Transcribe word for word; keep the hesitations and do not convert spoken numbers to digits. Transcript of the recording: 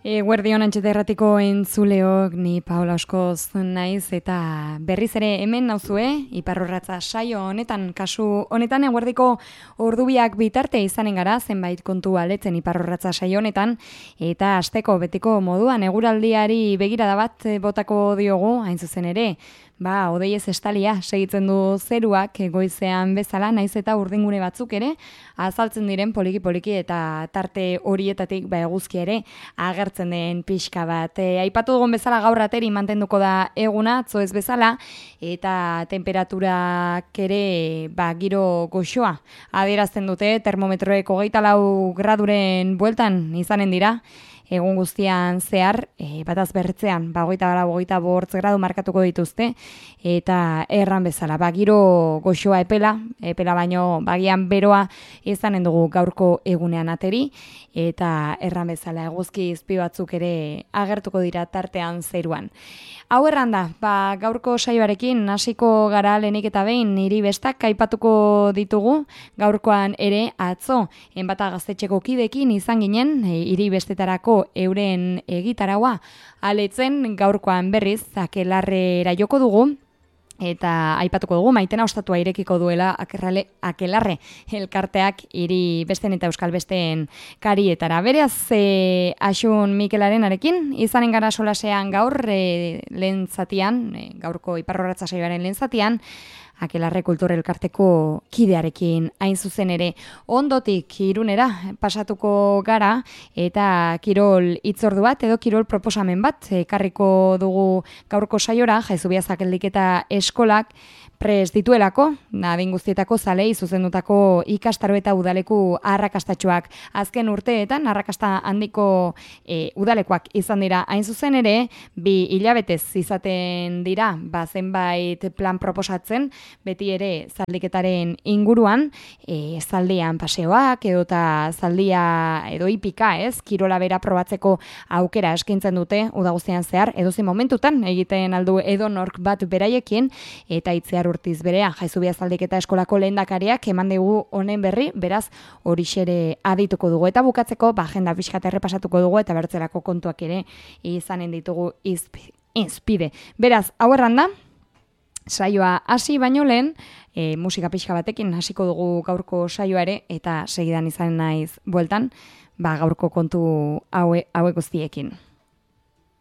Eguerdion Antxeta Erratiko entzuleok, ni Paola Oskoz naiz eta berriz ere hemen nauzue, Iparrorratza saio honetan, kasu honetan eguerdiko ordubiak bitarte izanen gara, zenbait kontu aletzen Iparrorratza saio honetan, eta asteko betiko moduan eguraldiari begirada bat botako diogu, hain zuzen ere, ba, odeiez estalia segitzen du zeruak goizean bezala, naiz eta urdingune batzuk ere, azaltzen diren poliki-poliki eta tarte horietatik ba, eguzki ere agertzen den pixka bat. E, aipatu dugun bezala gaur ateri mantenduko da eguna, atzo ez bezala, eta temperaturak ere ba, giro goxoa adierazten dute, termometroek hogeita lau graduren bueltan izanen dira, egun guztian zehar, e, bataz bertzean, ba, hogeita gara, hogeita bortz gradu markatuko dituzte, eta erran bezala, ba, giro goxoa epela, epela baino, bagian beroa izanen dugu gaurko egunean ateri, eta erran bezala, eguzki izpi batzuk ere agertuko dira tartean zeruan. Hau erran da, ba, gaurko saioarekin hasiko gara lehenik eta behin niri bestak aipatuko ditugu, gaurkoan ere atzo, enbata gaztetxeko kidekin izan ginen, e, hiri bestetarako euren egitaraua, aletzen gaurkoan berriz, Akelarrera joko dugu, eta aipatuko dugu, Maitena Ostatua irekiko duela akerrale, Akelarre elkarteak hiri besten eta euskal besteen karietara. Beraz, e, Asun Mikelaren arekin, izanen gara solasean gaur, e, lehen zatian, e, gaurko Iparrorratza saioaren lehen zatian, Akelarre Kultur Elkarteko kidearekin hain zuzen ere ondotik Irunera pasatuko gara eta kirol hitzordu bat edo kirol proposamen bat ekarriko dugu gaurko saiora, Jaizubia Zakeldiketa eskolak prest dituelako, adin guztietako zalei zuzendutako ikastaro eta udaleku arrakastatxoak. Azken urteetan arrakasta handiko e, udalekoak izan dira hain zuzen ere, bi hilabetez izaten dira, ba, zenbait plan proposatzen, beti ere zaldiketaren inguruan, e, zaldian paseoak edo eta zaldia edo ipika, ez, kirola bera probatzeko aukera eskintzen dute, uda guztian zehar, edozein momentutan egiten aldu edo nork bat beraiekin, eta itzear urtiz berean, Jaizubia Zaldiketa eskolako lehendakariak eman dugu honen berri, beraz horixere adituko dugu. Eta bukatzeko, ba, agenda pixkat errepasatuko dugu, eta bertzelako kontuak ere izanen ditugu izpide. Beraz, hau erran da, saioa hasi baino lehen, e, musika pixka batekin hasiko dugu gaurko saioa ere, eta segidan izan naiz bueltan, ba, gaurko kontu haue, haue guztiekin.